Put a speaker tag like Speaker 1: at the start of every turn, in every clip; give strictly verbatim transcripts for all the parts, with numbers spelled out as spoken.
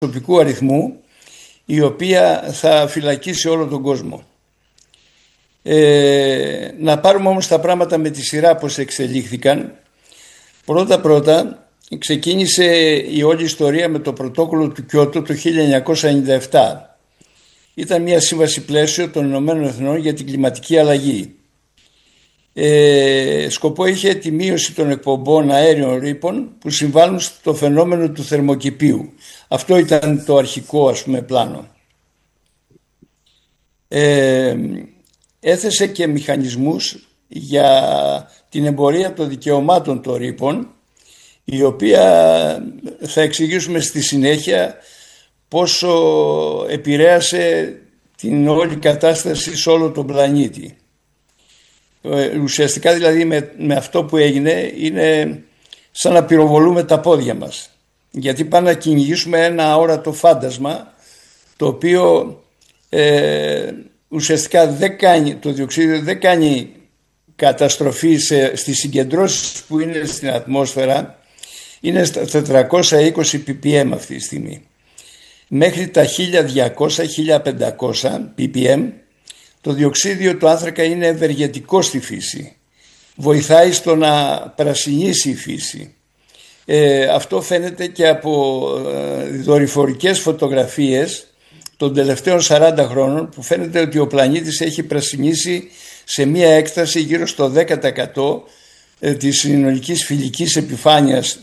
Speaker 1: προσωπικού αριθμού, η οποία θα φυλακίσει όλο τον κόσμο. Ε, να πάρουμε όμως τα πράγματα με τη σειρά πως εξελίχθηκαν. Πρώτα πρώτα ξεκίνησε η όλη ιστορία με το πρωτόκολλο του Κιώτο το χίλια εννιακόσια ενενήντα επτά. Ήταν μια σύμβαση πλαίσιο των Ηνωμένων Εθνών για την κλιματική αλλαγή. Ε, σκοπό είχε τη μείωση των εκπομπών αέριων ρήπων που συμβάλλουν στο φαινόμενο του θερμοκηπίου. Αυτό ήταν το αρχικό, ας πούμε, πλάνο. Ε, έθεσε και μηχανισμούς για την εμπορία των δικαιωμάτων των ρήπων, η οποία θα εξηγήσουμε στη συνέχεια πόσο επηρέασε την όλη κατάσταση σε όλο τον πλανήτη. Ε, ουσιαστικά δηλαδή με, με αυτό που έγινε είναι σαν να πυροβολούμε τα πόδια μας, γιατί πάμε να κυνηγήσουμε ένα αόρατο φάντασμα, το οποίο ε, ουσιαστικά δεν κάνει, το διοξείδιο δεν κάνει καταστροφή σε, στις συγκεντρώσεις που είναι στην ατμόσφαιρα. Είναι στα τετρακόσια είκοσι πι πι εμ αυτή τη στιγμή. Μέχρι τα χίλια διακόσια με χίλια πεντακόσια πι πι εμ το διοξείδιο του άνθρακα είναι ευεργετικό στη φύση. Βοηθάει στο να πρασινίσει η φύση. Ε, αυτό φαίνεται και από ε, δορυφορικές φωτογραφίες των τελευταίων σαράντα χρόνων, που φαίνεται ότι ο πλανήτης έχει πρασινίσει σε μία έκταση γύρω στο δέκα τοις εκατό της συνολικής φυσικής επιφάνειας,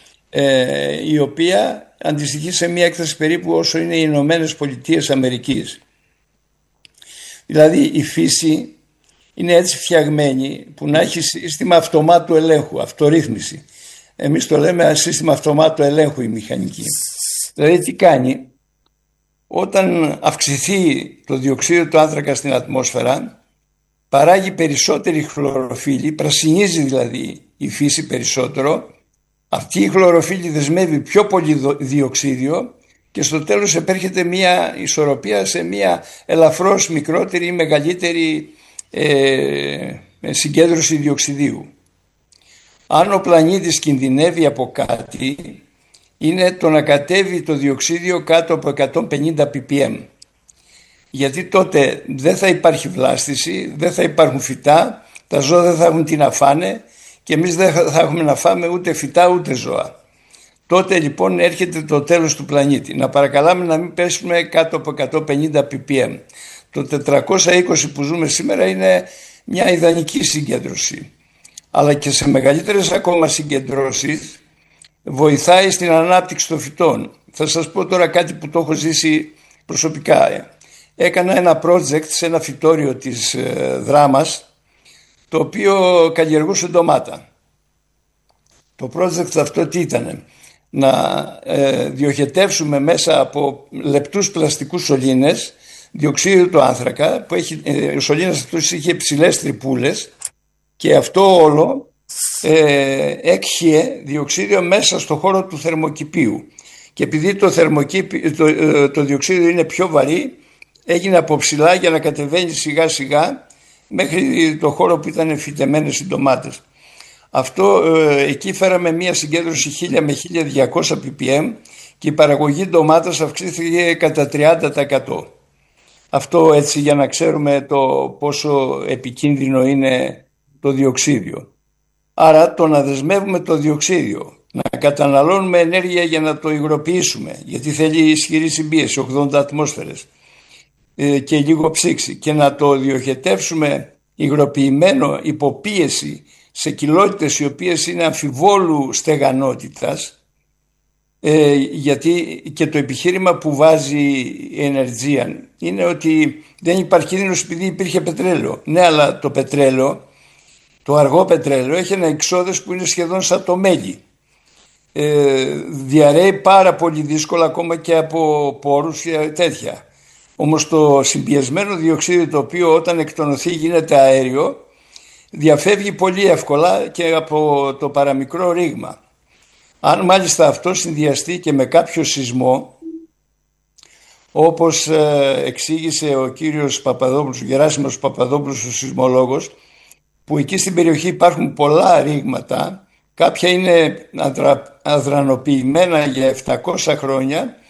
Speaker 1: ε, η οποία αντιστοιχεί σε μία έκταση περίπου όσο είναι οι Ηνωμένες Πολιτείες Αμερικής. Δηλαδή η φύση είναι έτσι φτιαγμένη που να έχει σύστημα αυτομάτου ελέγχου, αυτορύθμιση. Εμείς το λέμε σύστημα αυτομάτου ελέγχου η μηχανική. Δηλαδή τι κάνει? Όταν αυξηθεί το διοξείδιο του άνθρακα στην ατμόσφαιρα, παράγει περισσότερη χλωροφύλλη, πρασινίζει δηλαδή η φύση περισσότερο. Αυτή η χλωροφύλλη δεσμεύει πιο πολύ διοξείδιο και στο τέλος επέρχεται μια ισορροπία σε μια ελαφρώς μικρότερη ή μεγαλύτερη ε, συγκέντρωση διοξιδίου. Αν ο πλανήτης κινδυνεύει από κάτι, είναι το να κατέβει το διοξίδιο κάτω από εκατόν πενήντα πι πι εμ. Γιατί τότε δεν θα υπάρχει βλάστηση, δεν θα υπάρχουν φυτά, τα ζώα δεν θα έχουν τι να φάνε και εμείς δεν θα έχουμε να φάμε ούτε φυτά ούτε ζώα. Τότε λοιπόν έρχεται το τέλος του πλανήτη. Να παρακαλάμε να μην πέσουμε κάτω από εκατόν πενήντα πι πι εμ. Το τετρακόσια είκοσι που ζούμε σήμερα είναι μια ιδανική συγκέντρωση. Αλλά και σε μεγαλύτερες ακόμα συγκεντρώσεις βοηθάει στην ανάπτυξη των φυτών. Θα σας πω τώρα κάτι που το έχω ζήσει προσωπικά. Έκανα ένα project σε ένα φυτόριο της ε, Δράμας, το οποίο καλλιεργούσε ντομάτα. Το project αυτό τι ήτανε? Να ε, διοχετεύσουμε μέσα από λεπτούς πλαστικούς σωλήνες διοξείδιο του άνθρακα, που έχει, ε, ο σωλήνας αυτός είχε υψηλές τρυπούλες, και αυτό όλο ε, έκχυε διοξείδιο μέσα στο χώρο του θερμοκηπίου, και επειδή το, το, ε, το διοξείδιο είναι πιο βαρύ, έγινε από ψηλά για να κατεβαίνει σιγά σιγά μέχρι το χώρο που ήταν φυτεμένες οι ντομάτες. Αυτό ε, εκεί φέραμε μια συγκέντρωση χίλια με χίλια διακόσια πι πι εμ και η παραγωγή ντομάτας αυξήθηκε κατά τριάντα τοις εκατό. Αυτό έτσι για να ξέρουμε το πόσο επικίνδυνο είναι το διοξίδιο. Άρα το να δεσμεύουμε το διοξίδιο, να καταναλώνουμε ενέργεια για να το υγροποιήσουμε, γιατί θέλει ισχυρή συμπίεση, ογδόντα ατμόσφαιρες ε, και λίγο ψήξη, και να το διοχετεύσουμε υγροποιημένο υποπίεση σε κοιλότητες οι οποίες είναι αμφιβόλου στεγανότητας, ε, γιατί και το επιχείρημα που βάζει η Energean είναι ότι δεν υπάρχει κίνδυνος επειδή υπήρχε πετρέλαιο. Ναι, αλλά το πετρέλαιο, το αργό πετρέλαιο, έχει ένα εξώδες που είναι σχεδόν σαν το μέλι. Ε, διαρρέει πάρα πολύ δύσκολα ακόμα και από πόρους και τέτοια. Όμως το συμπιεσμένο διοξείδιο, το οποίο όταν εκτονωθεί γίνεται αέριο, διαφεύγει πολύ εύκολα και από το παραμικρό ρήγμα. Αν μάλιστα αυτό συνδυαστεί και με κάποιο σεισμό, όπως εξήγησε ο κύριος Παπαδόπουλος, ο Γεράσιμος Παπαδόπουλος, ο σεισμολόγος, που εκεί στην περιοχή υπάρχουν πολλά ρήγματα, κάποια είναι αδρα, αδρανοποιημένα για επτακόσια χρόνια